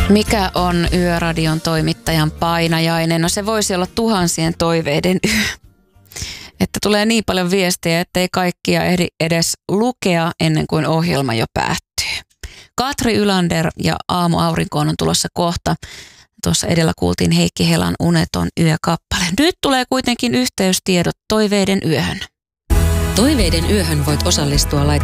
Mikä on Yöradion toimittajan painajainen? No se voisi olla tuhansien toiveiden yö. Että tulee niin paljon viestejä, ettei kaikkia ehdi edes lukea ennen kuin ohjelma jo päättyy. Katri Ylander ja Aamu aurinkoon on tulossa kohta. Tuossa edellä kuultiin Heikki Helan Uneton yökappale. Nyt tulee kuitenkin yhteystiedot Toiveiden yöhön. Toiveiden yöhön voit osallistua